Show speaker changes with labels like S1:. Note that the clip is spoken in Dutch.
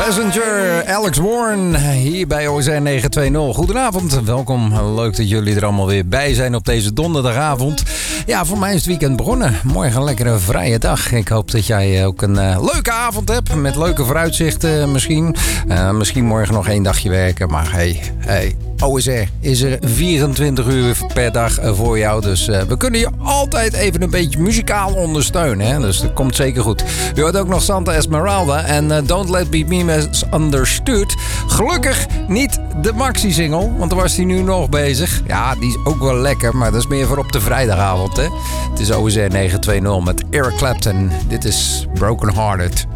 S1: Passenger, Alex Warren, hier bij OSR 920. Goedenavond, welkom. Leuk dat jullie er allemaal weer bij zijn op deze donderdagavond. Ja, voor mij is het weekend begonnen. Morgen een lekkere vrije dag. Ik hoop dat jij ook een leuke avond hebt, met leuke vooruitzichten misschien. Misschien morgen nog 1 dagje werken, maar hey. OSR is er 24 uur per dag voor jou. Dus we kunnen je altijd even een beetje muzikaal ondersteunen. Hè? Dus dat komt zeker goed. Je hoort ook nog Santa Esmeralda en Don't Let Me Be Misunderstood. Gelukkig niet de maxi-single, want daar was hij nu nog bezig. Ja, die is ook wel lekker, maar dat is meer voor op de vrijdagavond. Hè? Het is OSR 920 met Eric Clapton. Dit is Broken Hearted.